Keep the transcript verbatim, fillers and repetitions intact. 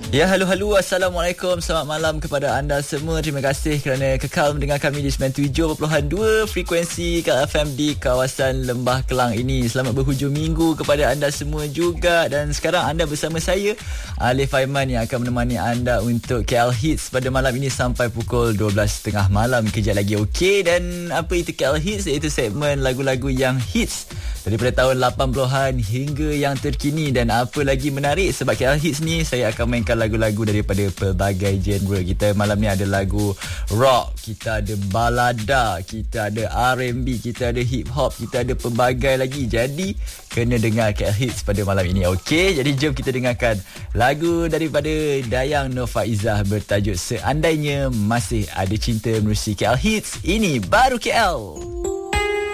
Ya, halo-halo. Assalamualaikum. Selamat malam kepada anda semua. Terima kasih kerana kekal mendengar kami di sembilan puluh tujuh perpuluhan dua frekuensi K L F M di kawasan Lembah Kelang ini. Selamat berhujung minggu kepada anda semua juga. Dan sekarang anda bersama saya, Alif Aiman, yang akan menemani anda untuk K L Hits pada malam ini sampai pukul dua belas tiga puluh malam. Kejap lagi, okey. Dan apa itu K L Hits? Iaitu segmen lagu-lagu yang hits daripada tahun lapan puluhan hingga yang terkini. Dan apa lagi menarik, sebab K L Hits ni saya akan mainkan lagu-lagu daripada pelbagai genre. Kita malam ni ada lagu rock, kita ada balada, kita ada R and B, kita ada hip hop, kita ada pelbagai lagi. Jadi kena dengar K L Hits pada malam ini. Okey, jadi jom kita dengarkan lagu daripada Dayang Nur Faizah bertajuk Seandainya Masih Ada Cinta menerusi K L Hits. Ini baru K L.